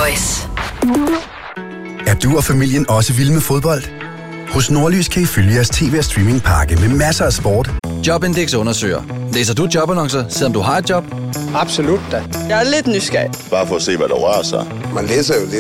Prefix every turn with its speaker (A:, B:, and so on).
A: Voice.
B: Er du og familien også vild med fodbold? Hos Nordlys kan I følge jeres tv- og streamingpakke med masser af sport.
C: Jobindex undersøger. Læser du jobannoncer, selvom du har et job?
D: Absolut da.
E: Jeg er lidt nysgerrig.
F: Bare for at se, hvad der rører sig.
D: Man læser jo det,